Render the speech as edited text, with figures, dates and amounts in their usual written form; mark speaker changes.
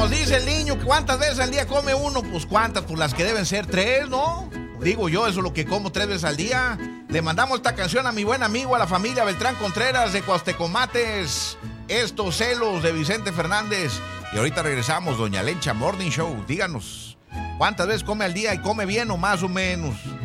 Speaker 1: Nos dice el niño, ¿cuántas veces al día come uno? Pues cuántas, pues las que deben ser 3, ¿no? Digo yo, eso es lo que como 3 veces al día. Le mandamos esta canción a mi buen amigo, a la familia Beltrán Contreras de Coastecomates. Estos celos de Vicente Fernández. Y ahorita regresamos, Doña Lencha Morning Show. Díganos, ¿cuántas veces come al día y come bien o más o menos?